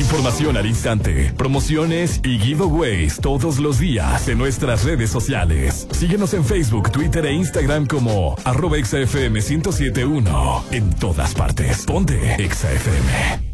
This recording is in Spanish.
información al instante, promociones y giveaways todos los días en nuestras redes sociales. Síguenos en Facebook, Twitter e Instagram como @XFM 1071. En todas partes. Ponte XFM.